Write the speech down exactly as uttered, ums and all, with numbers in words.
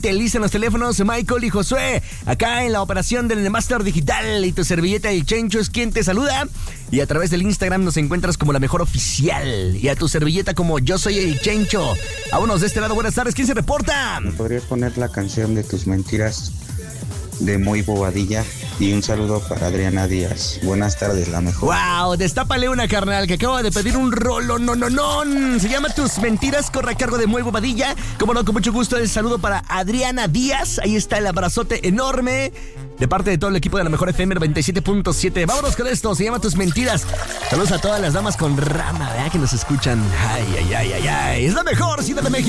Telisa en los teléfonos, Michael y Josué. Acá en la operación del Master Digital y tu servilleta El Chencho es quien te saluda. Y a través del Instagram nos encuentras como La Mejor Oficial. Y a tu servilleta como Yo Soy El Chencho. Vámonos de este lado, buenas tardes, ¿quién se reporta? ¿Me podrías poner la canción de Tus Mentiras de Muy Bobadilla? Y un saludo para Adriana Díaz. Buenas tardes, La Mejor. Wow, destápale una, carnal, que acaba de pedir un rolo, no, no, no. Se llama Tus Mentiras, corre a cargo de Muy Bobadilla. Como no, con mucho gusto, el saludo para Adriana Díaz. Ahí está el abrazote enorme de parte de todo el equipo de La Mejor F M noventa y siete punto siete. Vámonos con esto, se llama Tus Mentiras. Saludos a todas las damas con rama, ¿verdad? Que nos escuchan. Ay, ay, ay, ay, ay. Es la mejor ciudad de México.